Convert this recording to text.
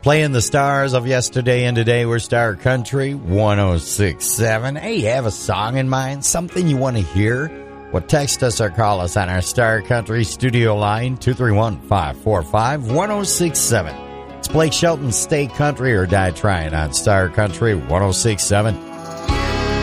Playing the stars of yesterday and today. We're Star Country 106.7. Hey, you have a song in mind? Something you want to hear? Well, text us or call us on our Star Country studio line, 231-545-1067. It's Blake Shelton, Stay Country or Die Trying on Star Country 106.7.